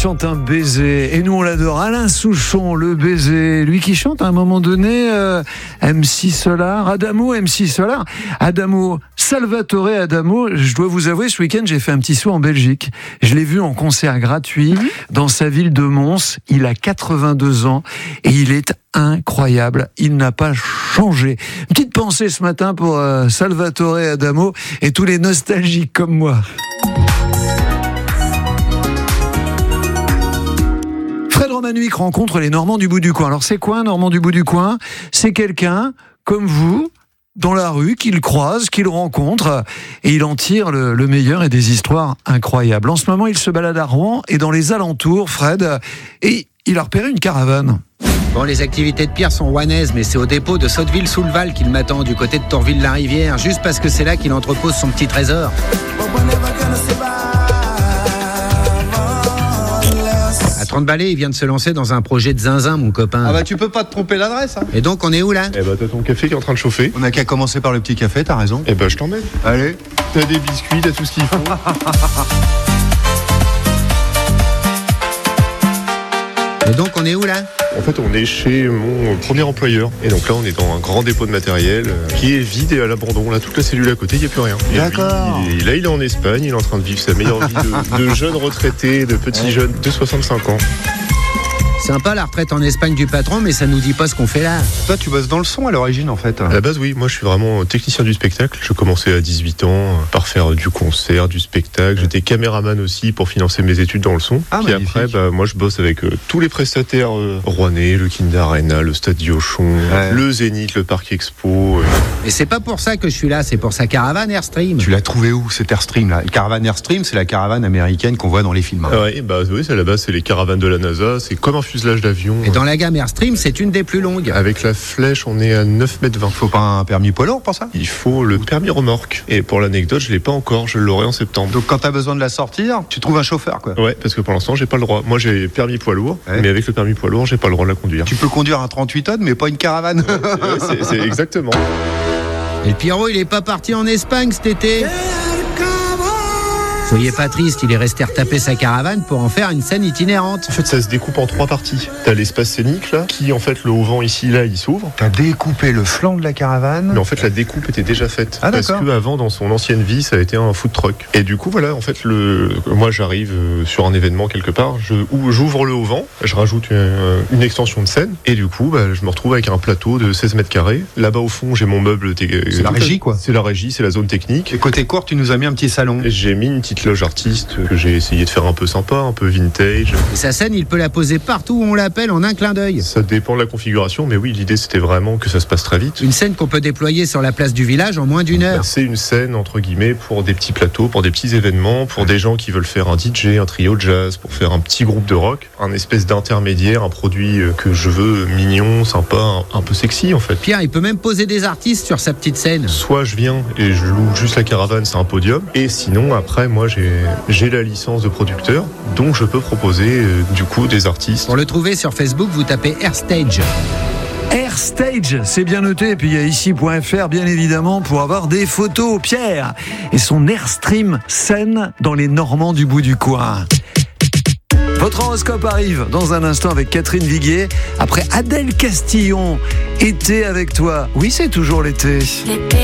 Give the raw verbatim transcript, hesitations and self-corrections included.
chante un baiser et nous on l'adore. Alain Souchon, le baiser, lui qui chante à un moment donné euh, M C Solar, Adamo, M C Solar, Adamo, Salvatore Adamo. Je dois vous avouer, ce week-end j'ai fait un petit saut en Belgique. Je l'ai vu en concert gratuit mmh. dans sa ville de Mons. Il a quatre-vingt-deux ans et il est incroyable. Il n'a pas changé. Une petite pensée ce matin pour euh, Salvatore Adamo et tous les nostalgiques comme moi. Fred Romanuik rencontre les Normands du bout du coin. Alors c'est quoi un Normand du bout du coin ? C'est quelqu'un comme vous, dans la rue, qu'il croise, qu'il rencontre, et il en tire le, le meilleur et des histoires incroyables. En ce moment, il se balade à Rouen et dans les alentours, Fred, et il a repéré une caravane. Bon, les activités de Pierre sont rouennaises, mais c'est au dépôt de Sotteville-sous-le-Val qu'il m'attend, du côté de Torville-la-Rivière, juste parce que c'est là qu'il entrepose son petit trésor. À trente balais, il vient de se lancer dans un projet de zinzin, mon copain. Ah bah tu peux pas te tromper l'adresse, hein. Et donc, on est où là ? Eh bah t'as ton café qui est en train de chauffer. On a qu'à commencer par le petit café, t'as raison. Eh bah je t'emmène. Allez. T'as des biscuits, t'as tout ce qu'il faut. Et donc, on est où là ? En fait, on est chez mon premier employeur. Et donc là, on est dans un grand dépôt de matériel euh, qui est vide et à l'abandon. Là, toute la cellule à côté, il n'y a plus rien. Et D'accord. lui, il est- là, il est en Espagne. Il est en train de vivre sa meilleure vie de, de jeune retraité, de petit Ouais. jeune de soixante-cinq ans. Sympa la retraite en Espagne du patron, mais ça nous dit pas ce qu'on fait là. Toi, tu bosses dans le son à l'origine, en fait. À la base, oui, moi je suis vraiment technicien du spectacle. Je commençais à dix-huit ans euh, par faire du concert, du spectacle. J'étais caméraman aussi pour financer mes études dans le son. Ah, Puis magnifique. après, bah, moi je bosse avec euh, tous les prestataires euh, rouennais, le Kinder Arena, le Stade Diochon, Ouais. le Zénith, le Parc Expo. euh. Et c'est pas pour ça que je suis là, c'est pour sa caravane Airstream. Tu l'as trouvé où, cet Airstream, là ? Le caravane Airstream, c'est la caravane américaine qu'on voit dans les films. Ah ouais, bah oui, c'est à la base, c'est les caravanes de la NASA. C'est comme un fuselage d'avion. Et dans la gamme Airstream, c'est une des plus longues. Avec la flèche, on est à neuf mètres vingt. Faut pas un permis poids lourd pour ça ? Il faut le permis remorque. Et pour l'anecdote, je l'ai pas encore, je l'aurai en septembre. Donc quand t'as besoin de la sortir, tu trouves un chauffeur, quoi. Ouais, parce que pour l'instant, j'ai pas le droit. Moi, j'ai permis poids lourd, Ouais. mais avec le permis poids lourd, j'ai pas le droit de la conduire. Tu peux conduire un trente-huit tonnes, mais pas une caravane. Ouais, c'est, c'est exactement. Et le Pierrot, il est pas parti en Espagne cet été. Soyez pas triste, il est resté retaper sa caravane pour en faire une scène itinérante. En fait, ça se découpe en trois parties. T'as l'espace scénique, là, qui, en fait, le haut-vent ici, là, il s'ouvre. T'as découpé le flanc de la caravane. Mais en fait, la découpe était déjà faite. Ah, parce d'accord. que avant, dans son ancienne vie, ça a été un food truck. Et du coup, voilà, en fait, le, moi, j'arrive euh, sur un événement quelque part, je, où j'ouvre le haut-vent, je rajoute une, une extension de scène, et du coup, bah, je me retrouve avec un plateau de seize mètres carrés. Là-bas, au fond, j'ai mon meuble. té- C'est la régie, quoi. C'est la régie, c'est la zone technique. Et côté court, tu nous as mis un petit salon. J'ai mis une petite loge artiste que j'ai essayé de faire un peu sympa, un peu vintage. Et sa scène, il peut la poser partout où on l'appelle en un clin d'œil. Ça dépend de la configuration, mais oui, l'idée c'était vraiment que ça se passe très vite. Une scène qu'on peut déployer sur la place du village en moins d'une Bah, heure. c'est une scène entre guillemets pour des petits plateaux, pour des petits événements, pour des gens qui veulent faire un D J, un trio de jazz, pour faire un petit groupe de rock, un espèce d'intermédiaire, un produit euh, que je veux mignon, sympa, un, un peu sexy en fait. Pierre, il peut même poser des artistes sur sa petite scène. Soit je viens et je loue juste la caravane, c'est un podium, et sinon après moi j'ai j'ai la licence de producteur, donc je peux proposer euh, du coup des artistes. Pour le trouver sur Facebook, vous tapez Airstage. Airstage, c'est bien noté. Et puis il y a ici point F R, bien évidemment, pour avoir des photos. Pierre et son Airstream scène dans les Normands du bout du coin. Votre horoscope arrive dans un instant avec Catherine Viguier. Après Adèle Castillon, été avec toi. Oui, c'est toujours l'été.